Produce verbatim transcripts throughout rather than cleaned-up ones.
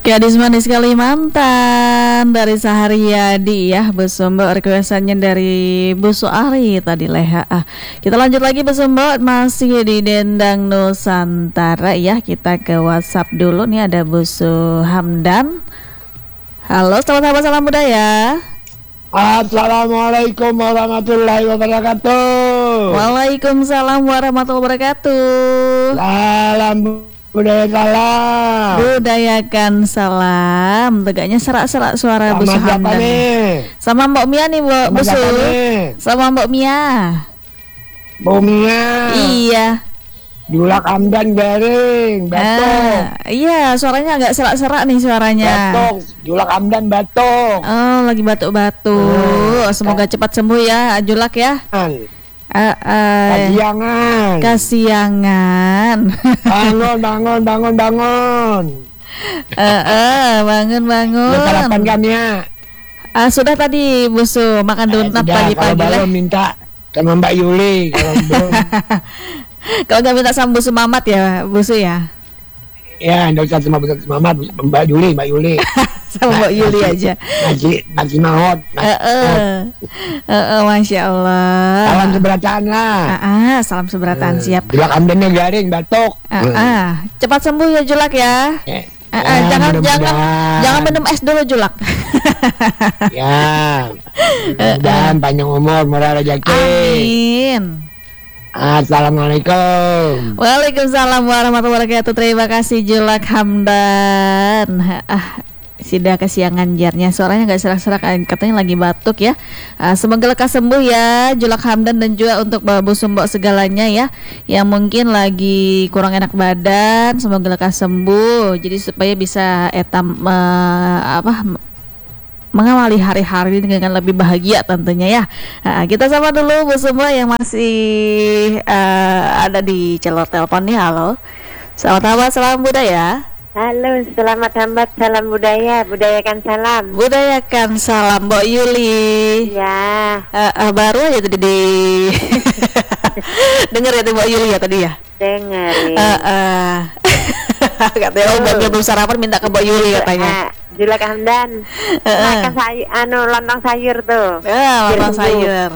Gadis manis Kalimantan dari Saharyadi ya, Besombo requestannya dari Bu Suari tadi Leha. Ah, kita lanjut lagi Besombo, masih di Dendang Nusantara ya. Kita ke WhatsApp dulu nih, ada Bu Hamdan. Halo, selamat hari salam budaya. Assalamualaikum warahmatullahi wabarakatuh. Waalaikumsalam warahmatullahi wabarakatuh. Salam budaya, salam. Budayakan salam. Tegaknya serak-serak suara Bu Hamdan. Sama Mbak Mia nih, Mbak Busu. Sama Mbak Mia. Bu Mia. Iya. Julak Hamdan Garing, Batok. Ah, iya, suaranya agak serak-serak nih suaranya. Batok, Julak Hamdan Batok. Oh, lagi batuk-batuk. Hmm. Semoga cepat sembuh ya, Julak ya. Uh, uh, Kasiangan. Kasiangan. Bangun, bangun, bangun, bangun. uh, uh, bangun, bangun. Udah sarapan kan ya? Uh, sudah tadi Busu makan donat eh, pagi-pagi lah. Kalau minta sama Mbak Yuli, kalau belum. Kalau nggak minta sama Busu Mamat ya, Busu ya? Ya, nggak usah sama Busu Mamat, Mbak Yuli, Mbak Yuli. Sama Mbak Yuli aja. Masih, masih mahot. Eh, eh, masya Allah. Salam seberatan lah. Ah, ah, salam seberatan uh, siap. Julak Hamdannya Garing, Batok. Ah, ah. Cepat sembuh ya Julak ya. Eh, ah, ah, ya jangan, jangan, jangan minum es dulu Julak. Ya. Dan panjang umur, murah rezeki. Amin. Assalamualaikum. Waalaikumsalam warahmatullahi wabarakatuh. Terima kasih Julak Hamdan. Ah, sudah kesiangan jarnya, suaranya nggak serak-serak, katanya lagi batuk ya. Ah, semoga lekas sembuh ya Julak Hamdan, dan juga untuk Babu Sumbok segalanya ya, yang mungkin lagi kurang enak badan, semoga lekas sembuh. Jadi supaya bisa etam uh, apa mengawali hari-hari dengan lebih bahagia tentunya ya. Nah, kita sama dulu Bu semua yang masih uh, ada di celor telepon nih. Halo, selamat hambat salam budaya. Halo, selamat hambat salam budaya. Budayakan salam. Budayakan salam Mbak Yuli. Ya. Uh, uh, baru aja tadi di dengar ya Mbak Yuli ya tadi ya. Dengar. Uh, uh. Katanya oh, belum belum sarapan minta ke Mbak Yuli katanya. Julak Hamdan, uh, makan sayur, anu lontong sayur tuh. Ya, lontong sayur.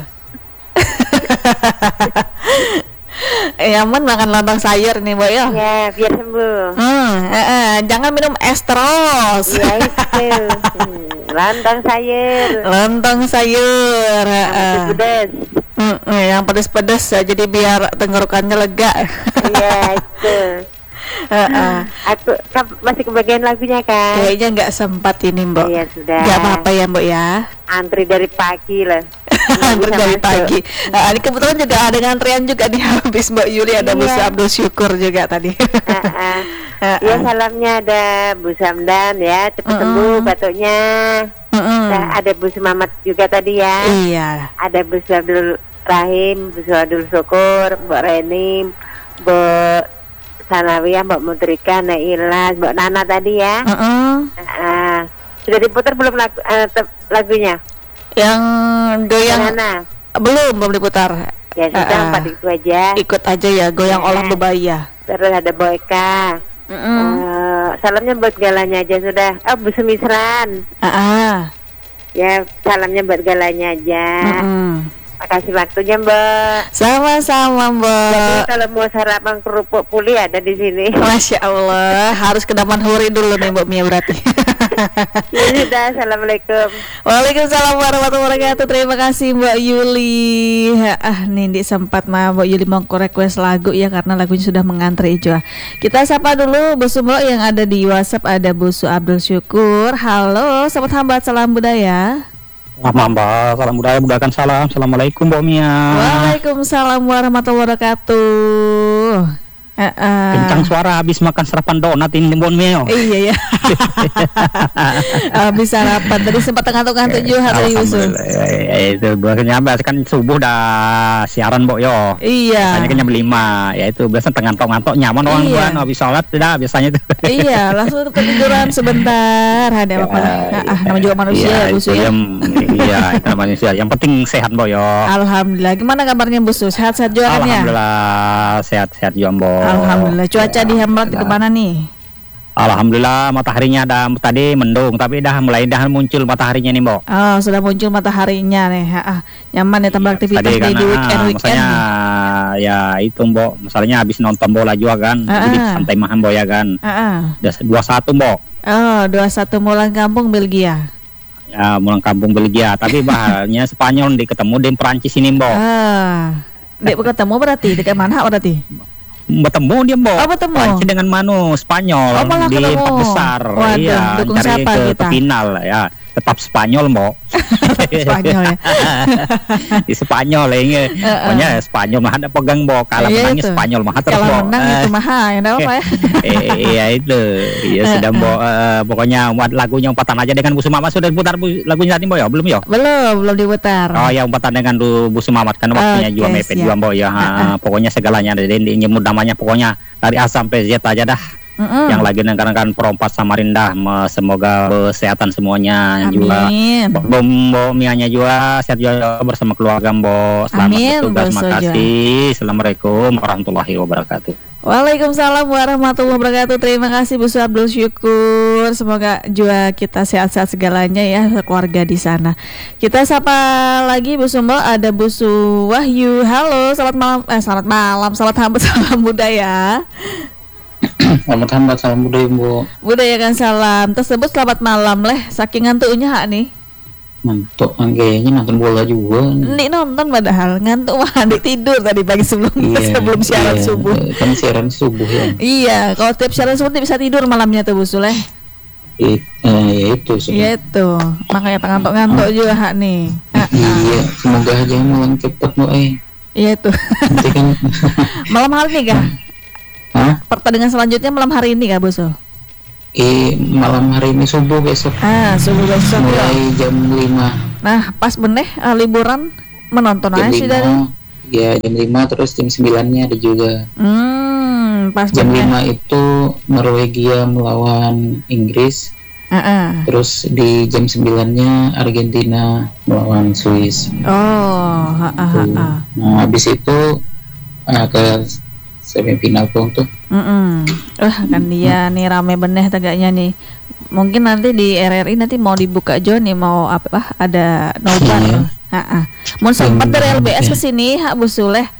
Eh, aman makan lontong sayur nih, Boy ya. Ya, biar sembuh. Hmm, eh, eh, jangan minum es terus. Ya itu. hmm, lontong sayur. Lontong sayur. Yang pedas. Hmm, eh, yang pedas-pedas ya, jadi biar tenggorokannya lega. Iya itu. Uh, uh. Aku kan masih kebagian lagunya kan? Kayaknya nggak sempat ini Mbok. Iya sudah. Gak apa-apa ya Mbok ya. Antri dari pagi lah. Antri dari masuk. pagi. Nah, ini kebetulan juga ada antrian juga di habis Mbak Yuli, ada iya. Bu Abdul Syukur juga tadi. uh, uh. uh, uh. Ya salamnya ada Bu Hamdan ya, cepat uh -uh. sembuh batuknya. Uh -uh. Nah, ada Bu Mamat juga tadi ya. Iya. Ada Bu Abdul Rahim, Bu Abdul Syukur, Mbak Reni, Mbak Sanawiyah, Mbak Mutrika, Naila, Mbak Nana tadi ya. Uh-uh. uh, sudah diputar belum lagu, uh, lagunya? Yang goyang Nana. Belum, belum diputar. Ya sudah, uh, empat itu aja. Ikut aja ya, goyang ya. Olah bebaya. Terus ada Boyka. Uh-uh. uh, salamnya buat galanya aja sudah. Oh, Bu Semisran. Uh-uh. Ya, salamnya buat galanya aja. Uh-uh. Makasih waktunya Mbak. Sama-sama Mbak. Jadi kalau mau sarapan kerupuk puli ada di sini. Masya Allah, harus ke Daman Huri dulu nih Mbak Mia berarti. Ya sudah, assalamualaikum. Waalaikumsalam warahmatullahi wabarakatuh. Terima kasih Mbak Yuli. Ah, Nindi sempat mah Mbak Yuli mau request lagu ya, karena lagunya sudah mengantri juga. Kita sapa dulu Bu Mbak yang ada di WhatsApp, ada Bu Abdul Syukur. Halo, selamat hambat salam budaya. Mbak, salam budaya, budayakan salam. Assalamualaikum Mbak Mia. Waalaikumsalam warahmatullahi wabarakatuh. Uh, uh. Kencang suara habis makan sarapan donat ini Mbak Mia. Iya ya. Habis sarapan tadi sempat tengah-tengah tujuh hari Yusuf. Ya, itu biasanya kan subuh dah siaran Mbak yo. Iya. Biasanya kan jam lima. Ya itu biasa tengah-tengah nyaman orang iya. Buan habis sholat tidak biasanya itu. Iya, langsung ketiduran sebentar. Ada apa-apa. Ya, ah, nama juga manusia iya, Busu ya. Iya, itu manusia. Yang penting sehat Mbak yo. Alhamdulillah. Gimana kabarnya Busu? Sehat-sehat juga kan ya? Alhamdulillah sehat-sehat juga Mbak. Alhamdulillah. Cuaca ya, di Hemlat ya. Kemana nih? Alhamdulillah mataharinya ada tadi mendung, tapi dah mulai dah muncul mataharinya nih, Mbok. Oh, sudah muncul mataharinya nih. Ah, nyaman ya tambah aktivitas Tadi di karena weekend weekend. maksudnya ya itu, Mbok. Masalahnya habis nonton bola juga kan. Ah, Jadi ah. santai mahan, Mbok ya kan. Ah, ah. dua satu, Mbok. Oh, dua satu Mulang Kampung Belgia. Ya, mulang kampung Belgia, tapi bahannya Spanyol di ketemu di Perancis ini, Mbok. Ah. Dek ketemu berarti dekat mana berarti? Bertemu dia, Mbok. Oh, bertemu. Perancis dengan Manu Spanyol Oh, malah di ketemu. empat besar. Waduh, Iya, dukung cari siapa ke, kita? ke final ya. Tetap Spanyol, Mbok. Spanyol ya. Di Spanyol ya. Ini. Uh-uh. Pokoknya Spanyol mah ada pegang, Mbok. Kalau Iya, menangnya itu. Spanyol mah terus, Kalau Mbok. menang Eh, itu mah ya enggak apa ya. eh, iya itu. Iya sudah, Mbok. Eh, pokoknya buat lagunya umpatan aja dengan Bu Sumamat sudah putar Bu- lagunya tadi, Mbok ya? Belum ya? Belum, belum diputar. Oh ya, umpatan dengan Du- Bu Sumamat kan waktunya Oke, juga mepet siap. juga, Mbok ya. Ha, pokoknya segalanya ada di nyebut namanya pokoknya dari A sampai Z aja dah. Mm-mm. Yang lagi negarakan perompat Samarinda, me- semoga kesehatan semuanya juga. Amin. Mbok Mbok Mianya juga sehat juga bersama keluarga, Mbok. Selamat Amin, bertugas, Mbok terima Sojo. kasih. Assalamualaikum warahmatullahi wabarakatuh. Waalaikumsalam warahmatullahi wabarakatuh. Terima kasih Bu Su Abdul Syukur. Semoga juga kita sehat-sehat segalanya ya keluarga di sana. Kita sapa lagi Bu Sumbo, ada Bu Su Wahyu. Halo, selamat malam. Eh selamat malam, selamat hambat, salam budaya. Selamat hambat, salam budaya, Bu. Budaya kan salam. Tersebut selamat malam leh. Saking ngantuknya hak nih. Ngantuk, kayaknya nonton bola juga. Nih nonton padahal ngantuk mah Dik tidur tadi pagi sebelum sebelum siaran iya, subuh. Kan siaran subuh ya. Iya, kalau tiap siaran subuh bisa tidur malamnya tuh Bu Suleh. It, eh, ya itu sudah. Iya itu, makanya tak ngantuk-ngantuk juga hak nih. Ah, Iya, semoga aja malam cepat, Bu. Eh, iya itu. nanti kan. Malam hari ini kah? Hah? Pertandingan selanjutnya malam hari ini kah Bu Sul? Eh, malam hari ini subuh besok. Ah, subuh besok ya. Mulai jam lima. Nah, pas bener uh, liburan menonton Jam aja sih dari. lima. Ya, jam lima terus jam sembilan-nya ada juga. Hmm, pas Jam bener. lima itu Norwegia melawan Inggris. Ah, ah. Terus di jam sembilan-nya Argentina melawan Swiss. Oh, ha, ha, ha, ha. Nah, habis itu uh, ke semifinal pun tuh. Mm-mm. Wah, kan dia nih rame bener tegaknya nih. Mungkin nanti di R R I nanti mau dibuka jo nih, mau apa? Ada nobar. Iya. Heeh. Mau sempat dari L B S Iya. ke sini, Hak Bu Suleh.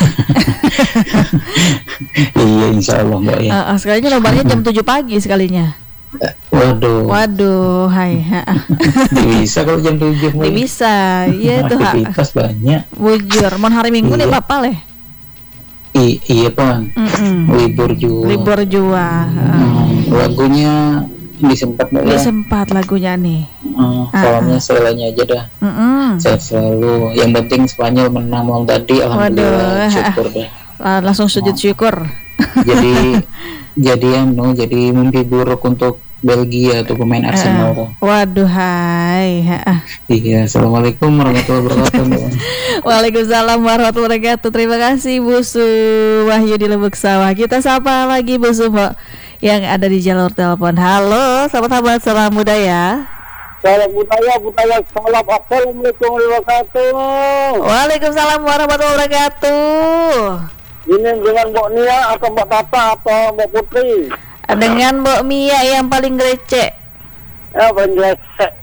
Iya, insya Allah, Mbak ya. Heeh, sekalinya nobarnya jam tujuh pagi sekalinya. Waduh, Waduh, hai. Heeh. bisa kalau jam tujuh Ini bisa. Iya tuh, Hak. aktivitas banyak. Bujur, mau hari Minggu nih Iya. apa leh? I, iya, Pan. Mm-mm. Libur juga. Libur jua. Heeh. Hmm, lagunya disempat, Mbak Ini ya. sempat lagunya nih. Hmm, soalnya selanya aja dah. Mm-mm. Sehat selalu. Yang penting Spanyol menang malam tadi, alhamdulillah. Waduh. Syukur deh. Lah, langsung sujud syukur. Jadi jadi anu, jadi mimpi buruk untuk Belgia tuh pemain Arsenal tuh. Waduh, hai. Heeh. Iya, assalamualaikum warahmatullahi wabarakatuh. Mbak. Waalaikumsalam warahmatullahi wabarakatuh. Terima kasih Bu Su Wahyu di Lubuk Sawah. Kita sapa lagi Bu Su Mbak yang ada di jalur telepon. Halo, selamat hambat, salam budaya. Salam budaya, budaya, salam assalamualaikum warahmatullahi wabarakatuh. Waalaikumsalam warahmatullahi wabarakatuh. Ini dengan Mbak Nia atau Mbak Tata atau Mbak Putri? Dengan Mbak Mia yang paling recek. Ya, penjelasan.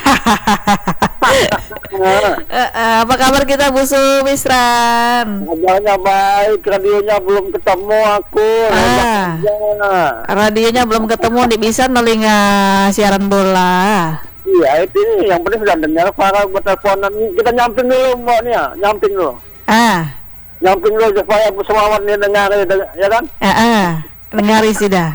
Eh, eh, apa kabar kita Bu Su Misran? Kabarnya baik, radionya belum ketemu aku. Ah. Ya. Radionya belum ketemu, nih bisa nolinga siaran bola. Iya, itu ini yang penting sudah dengar para berteleponan. Kita nyamping dulu Mbak Nia, nyamping dulu. Ah, Nyamping dulu supaya semua ini dengar, ya kan? ah, ah. Dengari sudah.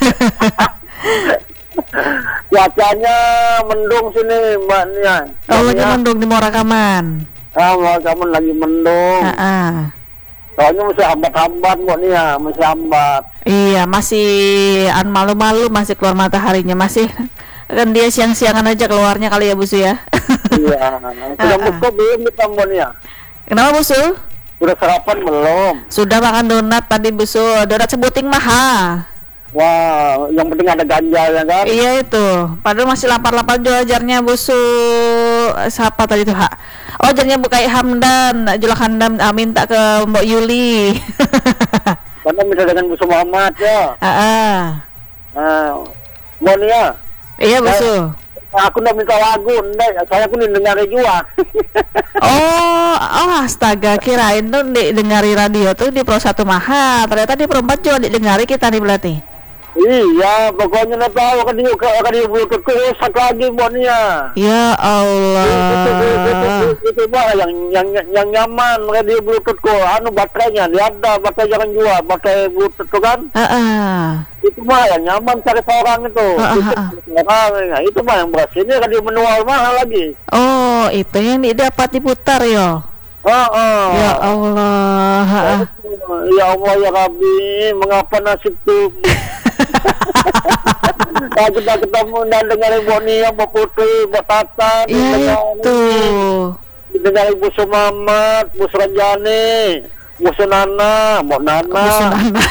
Cuacanya mendung sini Mbak Nia. Oh, lagi mendung di Morakaman. Ah, Mbak, kamu lagi mendung. Ah, ah. Soalnya masih hambat-hambat Mbak Nia, masih hambat. Iya, masih an malu-malu, masih keluar mataharinya, masih kan dia siang-siangan aja keluarnya kali ya Bu Su ya. Iya. Sudah buka belum kita Mbak Nia? Kenapa Bu Su? Sudah sarapan belum? Sudah makan donat tadi Bu Su. Donat sebuting mahal. Wah, yang penting ada ganja ya kan? Iya itu. Padahal masih lapar-lapar juga ajarnya Bu Su. Siapa tadi tuh, Hak? Oh, ajarnya Bu Kai Hamdan, Julak Hamdan ah, minta ke Mbak Yuli. Karena bisa dengan Bu Muhammad ya. Ah, ah. Nah, Monia. Iya Busu. Aku udah minta lagu, enggak, saya pun dengari juga. Oh, oh astaga, kirain tuh dengari radio tuh di Pro satu mahal. Ternyata di Pro empat juga didengari kita nih berarti. Iya, pokoknya nggak tahu kan dia kan dia bluetooth rusak lagi Monia. Ya Allah. Itu itu itu, itu mah yang yang yang nyaman radio bluetooth kok, anu baterainya dia ada baterai jangan jual, baterai bluetooth tuh kan. Heeh. Itu mah yang nyaman cari seorang itu. Ah, itu, ah, nah, itu mah yang beras ini kan dia manual mahal lagi. Oh, itu yang didapat diputar yo. Oh, oh. Ya Allah. Ha-ha. Ya Allah ya Rabbi, mengapa nasibku? Aku tak ketemu dan dengar Ibu Nia, Ibu Putri, Ibu Tata, Ya itu. dengar Ibu Sumamat, Ibu Suranjani, Ibu Sunana, Ibu Nana, Bu Sunana.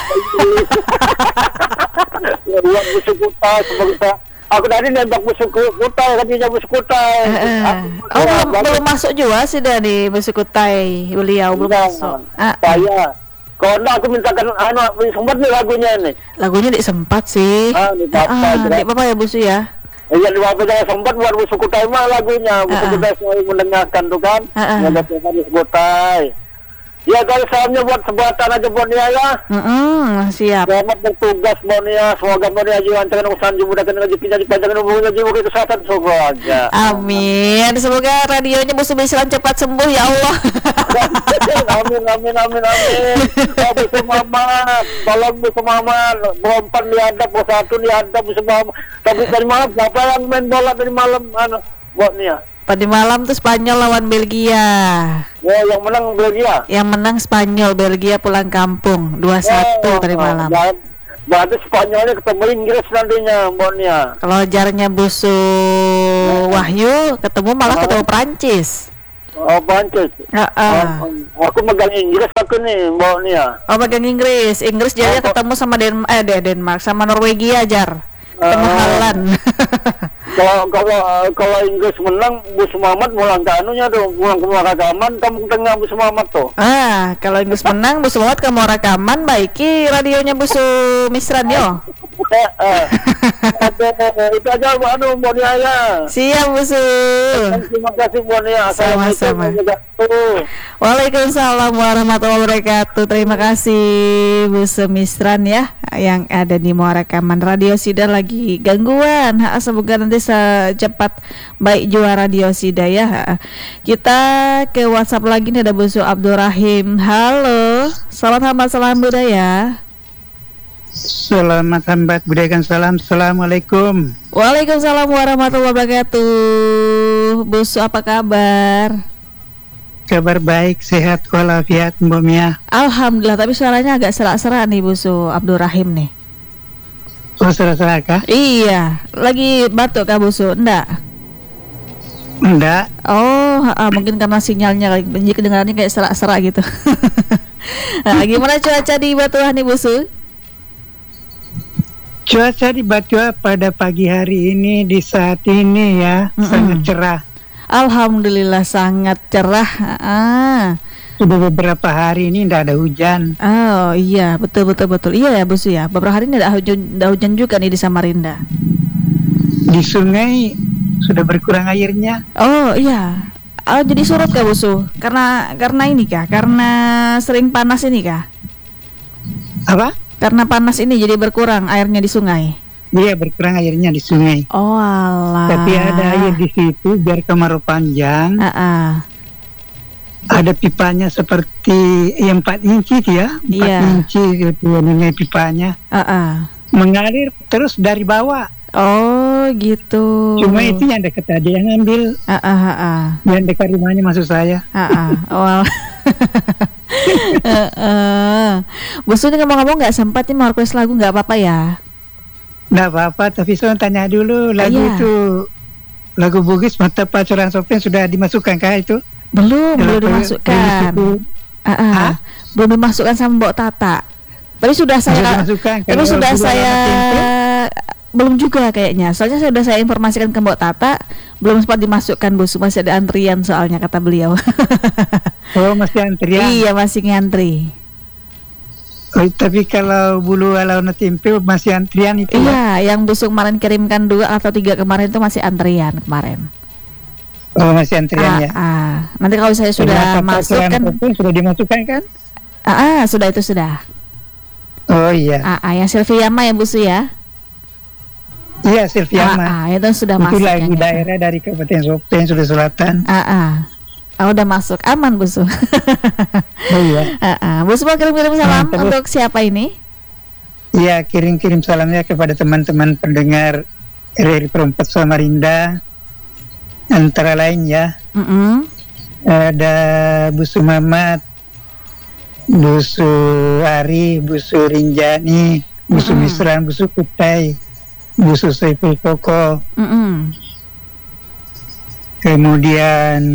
ya buat Bu Sukutai, semoga aku tadi nembak Bu Sukutai, katanya Bu Sukutai. Oh, belum, belum masuk juga sih dari Bu Sukutai, beliau belum masuk. Ah, Saya, kalau enggak aku mintakan anu sempat nih lagunya ini. lagunya di sempat sih. Ah, di Bapak, Ah, jelas. di Bapak ya Busu ya. Iya di waktu saya sempat buat Bu Sukutai mah lagunya, Bu Ah, ah. Sukutai selalu mendengarkan tuh kan. Ah, ah. Ya betul kan Bu Sukutai. Ya kalau salamnya buat sebatan aja Bonia ya. Mm-mm, siap. Selamat bertugas Bonia, semoga Bonia juga lancarkan urusan dimudahkan rezekinya dipanjangkan umurnya jiwa kesehatan semoga aja. Amin. Semoga radionya Bu Sumisran cepat sembuh ya Allah. Amin amin amin amin. Oh, Bu Sumamat, tolong Bu Sumamat, berempat diadap, Bu satu diadap Bu Sumamat. Tapi tadi malam siapa yang main bola tadi malam anu Bonia? Tadi malam tuh Spanyol lawan Belgia. Ya yang menang Belgia. Yang menang Spanyol, Belgia pulang kampung dua satu tadi malam. Dan berarti Spanyolnya ketemu Inggris nantinya, Bonia. Kalau jarnya Busu Wahyu ketemu malah ketemu Prancis. Oh, Prancis. Heeh. Oh, aku megang Inggris aku nih, Bonia. Oh, bagian Inggris. Inggris jarnya Oh, ketemu sama Den eh Denmark sama Norwegia jar. Ketemu Ah. Halan. Kalau kalau kalau Inggris menang, Bu Sumamat pulang ke anunya tuh, pulang ke Rakaman, kamu tengah Bu Sumamat tuh. Ah, kalau Inggris menang, Bu Sumamat ke mau rekaman, baiki radionya Bu Sumisran yo. Eh, eh. Ada, itu aja anu Bonia ya. Siap Bu Su. Terima kasih Bonia. Sama-sama. Assalamualaikum. Waalaikumsalam warahmatullahi wabarakatuh. Terima kasih Bu Sumisran ya, yang ada di Muara Rekaman. Radio Sida lagi gangguan. Ha, semoga nanti secepat baik juara Radio Sida ya. Ha. Kita ke WhatsApp lagi nih, ada Bu Su Abdurrahim. Halo, selamat hamba salam budaya. Selamat hambat budayakan salam. Assalamualaikum. Waalaikumsalam warahmatullahi wabarakatuh. Bu Su apa kabar? Kabar baik, sehat walafiat Mbak Mia. Alhamdulillah, tapi suaranya agak serak-serak nih Bu Su Abdurrahim nih. Oh, serah-serah kah? Iya, lagi batuk kah Bu Su? Enggak. Enggak. Oh, ha, mungkin karena sinyalnya lagi, jadi kedengarannya kayak serak-serak gitu. Nah, gimana cuaca di Batuhan nih Bu Su? Cuaca di Batua pada pagi hari ini di saat ini ya Mm-mm. sangat cerah. Alhamdulillah sangat cerah. Ah. Sudah beberapa hari ini tidak ada hujan. Oh iya, betul betul betul. Iya ya Bu Su ya. Beberapa hari ini ada hujan, ada hujan juga nih di Samarinda. Di sungai sudah berkurang airnya. Oh iya. Oh, jadi surut kah Bu Su? Karena karena ini kah? Karena sering panas ini kah? Apa? Karena panas ini jadi berkurang airnya di sungai. Iya, berkurang airnya di sungai. Oh alah. Tapi ada air di situ biar kemarau panjang. Ah, ah. Ada pipanya seperti yang empat inci ya, empat Iya. inci itu ininya pipanya. Ah, ah. Mengalir terus dari bawah. Oh gitu. Cuma itu yang dekat tadi yang ngambil, Ah, ah, ah, ah. yang dekat rumahnya maksud saya. Ah, ah. Oh, alah. Eh, eh. Bu Su ini ngomong-ngomong nggak sempat nih mau request lagu, nggak apa-apa ya? Nggak apa-apa, tapi saya tanya dulu lagu Iya. itu, lagu Bugis Mata Pacuran Sopin sudah dimasukkan kah itu? Belum, Dalam belum play- dimasukkan. playlist itu? Ah, ah. Hah? Belum dimasukkan sama Mbok Tata. Tapi sudah saya Sudah dimasukkan, Tapi kalau sudah dua saya nama tempe? belum juga kayaknya. Soalnya saya sudah saya informasikan ke Mbok Tata, belum sempat dimasukkan Bu Su, masih ada antrian soalnya kata beliau. Oh, masih antrian. Iya, masih ngantri. Oh, tapi kalau bulu walau na tempe masih antrian itu. Iya, yang busuk kemarin kirimkan dua atau tiga kemarin itu masih antrian kemarin. Oh, masih antrian ah, ya. Ah. Nanti kalau saya sudah Sudah masuk kan, sudah dimasukkan kan? ah, ah, sudah itu sudah. Oh iya. Ah, ah, yang Silviama ya Busu ya. Iya, Silviama. Ah, ah, itu sudah itu masuk. Itu lagi daerah dari Kabupaten Sopeng, Sulawesi Selatan. Ah, ah. Oh, udah masuk, aman Busu. Oh iya. ah, ah. Busu mau kirim-kirim salam Nah, untuk siapa ini? Iya, kirim-kirim salamnya kepada teman-teman pendengar R R I Perempat Samarinda. Antara lain ya, Mm-mm. ada Busu Mamat, Busu Ari, Busu Rinjani, Busu Mm-mm. Misran, Busu Kutai, Busu Saiful Koko, Mm-mm. kemudian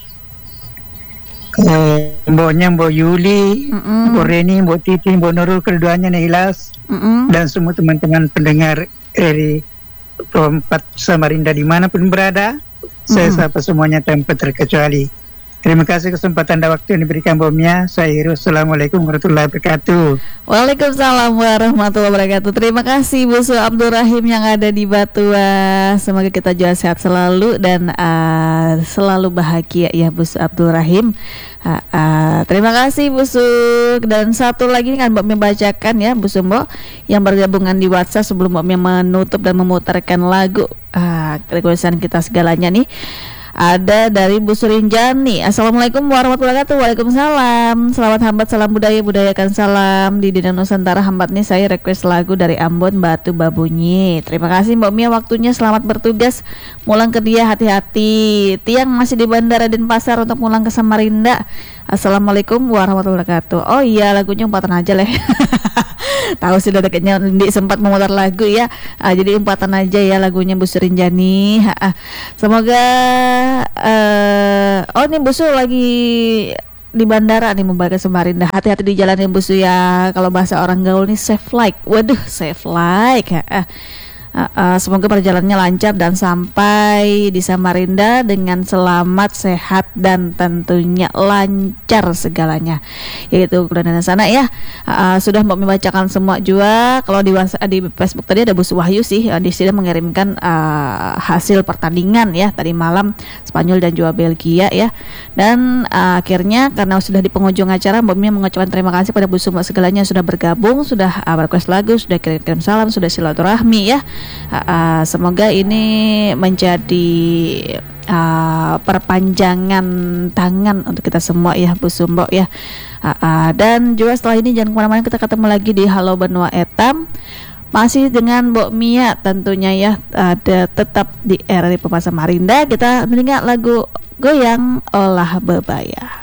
eh, Mboknya Mbok Yuli, Mm-mm. Mbok Reni, Mbok Titi, Mbok Nurul, keduanya Nailas, Mm-mm. dan semua teman-teman pendengar R R I Perempat Samarinda dimanapun berada. Saya Mm-mm. sapa semuanya tanpa terkecuali. Terima kasih kesempatan dan waktu yang diberikan Mbak Mia. Saya Heru. Assalamualaikum warahmatullahi wabarakatuh. Waalaikumsalam warahmatullahi wabarakatuh. Terima kasih Busu Abdul Rahim yang ada di Batua. Semoga kita juga sehat selalu dan uh, selalu bahagia ya Busu Abdul Rahim. Uh, uh, terima kasih Busu. Dan satu lagi kan Mbak Mia bacakan ya Busu Mbok yang bergabungan di WhatsApp sebelum Mbak Mia menutup dan memutarkan lagu uh, requestan kita segalanya nih. Ada dari Bu Surinjani. Assalamualaikum warahmatullahi wabarakatuh. Waalaikumsalam. Selamat hambat, salam budaya, budayakan salam di Dina Nusantara. Hambat nih saya request lagu dari Ambon Batu Babunyi. Terima kasih Mbak Mia waktunya. Selamat bertugas. Mulang ke dia hati-hati. Tiang masih di Bandara Denpasar untuk mulang ke Samarinda. Assalamualaikum warahmatullahi wabarakatuh. Oh iya lagunya umpatan aja lah. Tahu sudah dekatnya di sempat memutar lagu ya. Ah, jadi umpatan aja ya lagunya Bu Surinjani. Ah, semoga uh, oh ini Busu lagi di bandara nih membalik ke Samarinda. Hati-hati di jalan ya Busu ya. Kalau bahasa orang gaul nih safe like. Waduh, safe like. Ah, Uh, uh, semoga perjalanannya lancar dan sampai di Samarinda dengan selamat, sehat dan tentunya lancar segalanya. Yaitu kemudian sana ya. Uh, uh, sudah mau membacakan semua juga. Kalau di WhatsApp, di Facebook tadi ada Busu Wahyu sih, uh, di sini mengirimkan uh, hasil pertandingan ya tadi malam Spanyol dan juga Belgia ya. Dan uh, akhirnya karena sudah di penghujung acara, Mbak Mia mengucapkan terima kasih pada Busu Mbak segalanya yang sudah bergabung, sudah uh, request lagu, sudah kirim-kirim salam, sudah silaturahmi ya. Uh, uh, semoga ini menjadi uh, perpanjangan tangan untuk kita semua ya Bu Sumbo ya. Uh, uh, dan juga setelah ini jangan kemana-mana, kita ketemu lagi di Halo Benua Etam masih dengan Mbok Mia tentunya ya. Ada tetap di R R I Perempat Samarinda. Kita mendengar lagu Goyang Olah Bebaya.